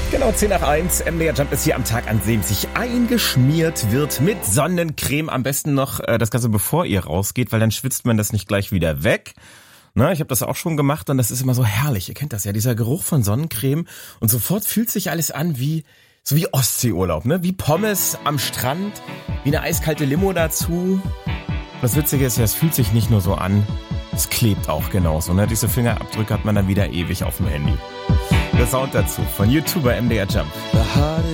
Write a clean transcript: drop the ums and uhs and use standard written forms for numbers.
Genau, 10 nach 1. MDR Jump ist hier am Tag, an dem sich eingeschmiert wird mit Sonnencreme. Am besten noch das Ganze bevor ihr rausgeht, weil dann schwitzt man das nicht gleich wieder weg. Na, ich habe das auch schon gemacht und das ist immer so herrlich. Ihr kennt das ja, dieser Geruch von Sonnencreme. Und sofort fühlt sich alles an wie Ostseeurlaub, ne? Wie Pommes am Strand, wie eine eiskalte Limo dazu. Das Witzige ist ja, es fühlt sich nicht nur so an, es klebt auch genauso, ne? Diese Fingerabdrücke hat man dann wieder ewig auf dem Handy. Der Sound dazu von YouTuber MDR Jump. The heart